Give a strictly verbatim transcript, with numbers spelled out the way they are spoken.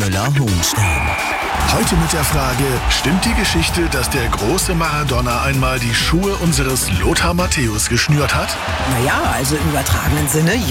Müller-Hohenstein. Heute mit der Frage, stimmt die Geschichte, dass der große Maradona einmal die Schuhe unseres Lothar Matthäus geschnürt hat? Naja, also im übertragenen Sinne